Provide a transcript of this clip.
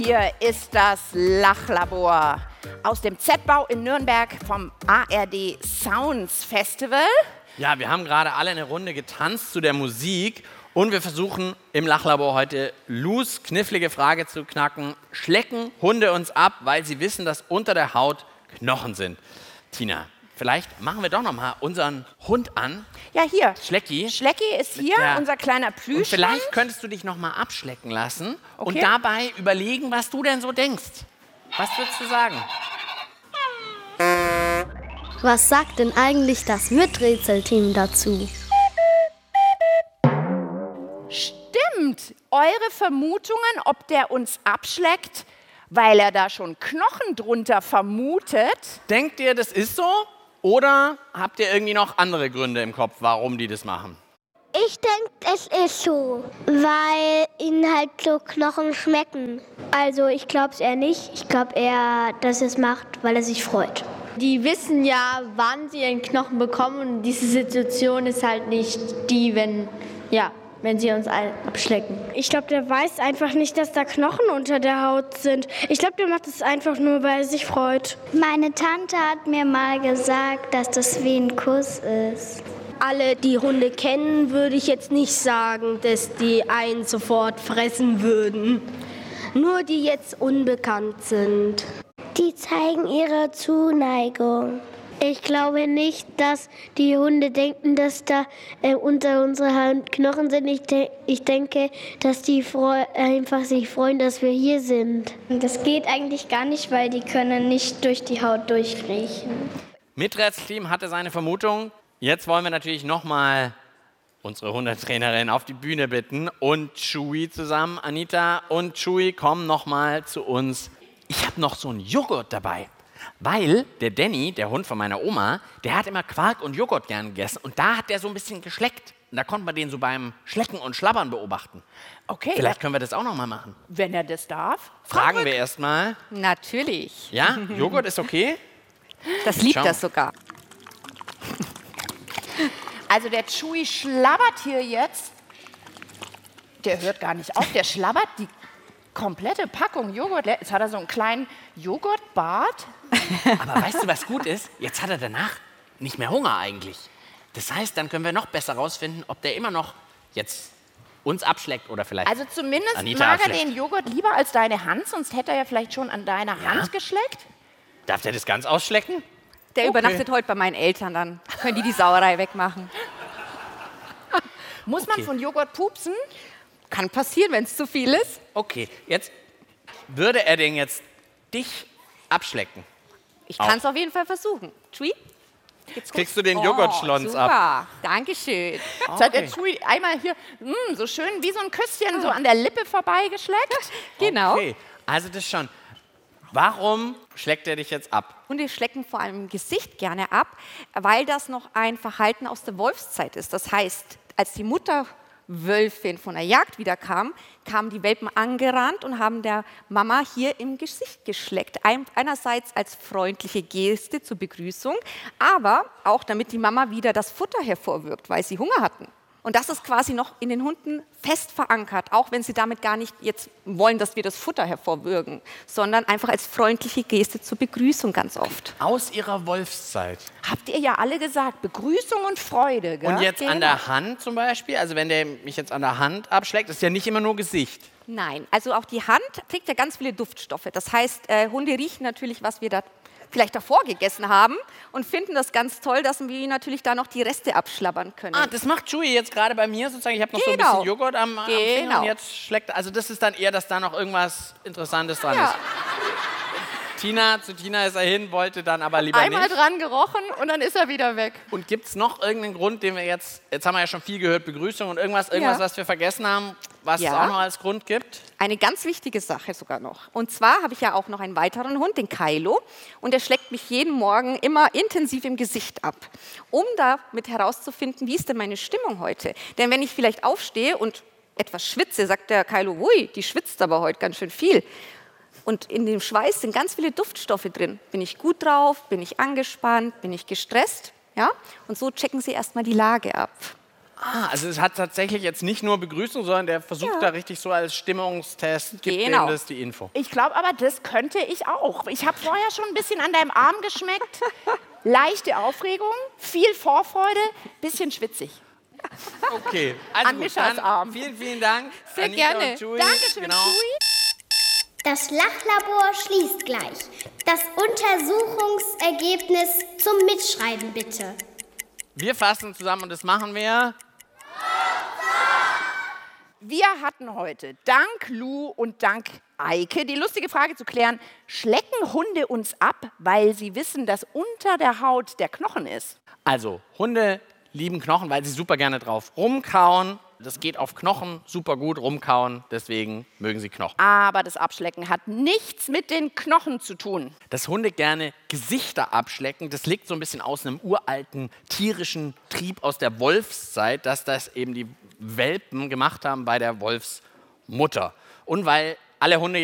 Hier ist das Lachlabor aus dem Z-Bau in Nürnberg vom ARD Sounds Festival. Ja, wir haben gerade alle eine Runde getanzt zu der Musik und wir versuchen im Lachlabor heute Lus knifflige Frage zu knacken. Schlecken Hunde uns ab, weil sie wissen, dass unter der Haut Knochen sind? Tina, vielleicht machen wir doch noch mal unseren Hund an. Ja, hier. Schlecki. Schlecki ist hier, unser kleiner Plüschhund. Und vielleicht könntest du dich noch mal abschlecken lassen und Okay. dabei überlegen, was du denn so denkst. Was würdest du sagen? Was sagt denn eigentlich das Miträtselteam dazu? Stimmt. Eure Vermutungen, ob der uns abschleckt, weil er da schon Knochen drunter vermutet? Denkt ihr, das ist so? Oder habt ihr irgendwie noch andere Gründe im Kopf, warum die das machen? Ich denke, es ist so, weil ihnen halt so Knochen schmecken. Also ich glaube es eher nicht. Ich glaube eher, dass er es macht, weil er sich freut. Die wissen ja, wann sie ihren Knochen bekommen und diese Situation ist halt nicht die, wenn sie uns abschlecken. Ich glaube, der weiß einfach nicht, dass da Knochen unter der Haut sind. Ich glaube, der macht es einfach nur, weil er sich freut. Meine Tante hat mir mal gesagt, dass das wie ein Kuss ist. Alle, die Hunde kennen, würde ich jetzt nicht sagen, dass die einen sofort fressen würden. Nur die jetzt unbekannt sind. Die zeigen ihre Zuneigung. Ich glaube nicht, dass die Hunde denken, dass da unter unserer Hand Knochen sind. Ich denke, dass die einfach sich freuen, dass wir hier sind. Das geht eigentlich gar nicht, weil die können nicht durch die Haut durchriechen. Miträtselteam hatte seine Vermutung. Jetzt wollen wir natürlich nochmal unsere Hundetrainerin auf die Bühne bitten und Chewy zusammen. Anita und Chewy kommen nochmal zu uns. Ich habe noch so einen Joghurt dabei, weil der Danny, der Hund von meiner Oma, der hat immer Quark und Joghurt gern gegessen und da hat der so ein bisschen geschleckt. Und da konnte man den so beim Schlecken und Schlabbern beobachten. Okay. Vielleicht können wir das auch nochmal machen. Wenn er das darf. Fragen wir erstmal. Natürlich. Ja, Joghurt ist okay? Das liebt Schau. er sogar. Also der Chewy schlabbert hier jetzt. Der hört gar nicht auf. Der schlabbert die komplette Packung Joghurt. Jetzt hat er so einen kleinen Joghurtbart. Aber weißt du, was gut ist? Jetzt hat er danach nicht mehr Hunger eigentlich. Das heißt, dann können wir noch besser rausfinden, ob der immer noch jetzt uns abschleckt oder vielleicht Also zumindest Anita mag er abschleckt. den Joghurt lieber als deine Hand, sonst hätte er ja vielleicht schon an deiner Hand geschleckt. Darf der das ganz ausschlecken? Der übernachtet heute bei meinen Eltern, dann können die Sauerei wegmachen. Muss man von Joghurt pupsen? Kann passieren, wenn es zu viel ist. Okay, jetzt würde er den jetzt dich abschlecken. Ich kann es auf jeden Fall versuchen. Chewy? Jetzt kriegst du den Joghurtschlons ab. Super, Dankeschön. Jetzt hat der Chewy einmal hier so schön wie so ein Küsschen so an der Lippe vorbeigeschleckt. Genau. Okay, also das schon. Warum schleckt er dich jetzt ab? Hunde schlecken vor allem im Gesicht gerne ab, weil das noch ein Verhalten aus der Wolfszeit ist. Das heißt, als die Mutterwölfin von der Jagd wieder kam, kamen die Welpen angerannt und haben der Mama hier im Gesicht geschleckt. Einerseits als freundliche Geste zur Begrüßung, aber auch damit die Mama wieder das Futter hervorwirkt, weil sie Hunger hatten. Und das ist quasi noch in den Hunden fest verankert, auch wenn sie damit gar nicht jetzt wollen, dass wir das Futter hervorwirken, sondern einfach als freundliche Geste zur Begrüßung ganz oft. Aus ihrer Wolfszeit. Habt ihr ja alle gesagt, Begrüßung und Freude. Gell? Und jetzt an der Hand zum Beispiel, also wenn der mich jetzt an der Hand abschleckt, ist ja nicht immer nur Gesicht. Nein, also auch die Hand trägt ja ganz viele Duftstoffe. Das heißt, Hunde riechen natürlich, was wir da vielleicht davor gegessen haben und finden das ganz toll, dass wir natürlich da noch die Reste abschlabbern können. Ah, das macht Chewy jetzt gerade bei mir sozusagen. Ich habe noch so ein Genau. bisschen Joghurt am Finger Genau. und jetzt schleckt. Also das ist dann eher, dass da noch irgendwas Interessantes dran ist. Zu Tina ist er hin, wollte dann aber lieber Einmal nicht. dran gerochen und dann ist er wieder weg. Und gibt es noch irgendeinen Grund, den wir jetzt haben wir ja schon viel gehört, Begrüßung und irgendwas, was wir vergessen haben, was es auch noch als Grund gibt? Eine ganz wichtige Sache sogar noch. Und zwar habe ich ja auch noch einen weiteren Hund, den Kylo. Und der schleckt mich jeden Morgen immer intensiv im Gesicht ab, um damit herauszufinden, wie ist denn meine Stimmung heute. Denn wenn ich vielleicht aufstehe und etwas schwitze, sagt der Kylo, ui, die schwitzt aber heute ganz schön viel. Und in dem Schweiß sind ganz viele Duftstoffe drin. Bin ich gut drauf? Bin ich angespannt? Bin ich gestresst? Ja? Und so checken sie erstmal die Lage ab. Also es hat tatsächlich jetzt nicht nur Begrüßung, sondern der versucht da richtig so als Stimmungstest, gibt Genau. dem das die Info. Ich glaube aber, das könnte ich auch. Ich habe vorher schon ein bisschen an deinem Arm geschmeckt. Leichte Aufregung, viel Vorfreude, bisschen schwitzig. Okay, also An gut, Mischas dann Arm. vielen Dank. Sehr Anita gerne. Und Chewie. Dankeschön, Genau. Chewie. Das Lachlabor schließt gleich. Das Untersuchungsergebnis zum Mitschreiben bitte. Wir fassen zusammen und das machen wir. Wir hatten heute dank Lou und dank Eike die lustige Frage zu klären, schlecken Hunde uns ab, weil sie wissen, dass unter der Haut der Knochen ist? Also, Hunde lieben Knochen, weil sie super gerne drauf rumkauen. Das geht auf Knochen super gut, rumkauen, deswegen mögen sie Knochen. Aber das Abschlecken hat nichts mit den Knochen zu tun. Dass Hunde gerne Gesichter abschlecken, das liegt so ein bisschen aus einem uralten tierischen Trieb aus der Wolfszeit, dass das eben die Welpen gemacht haben bei der Wolfsmutter. Und weil alle Hunde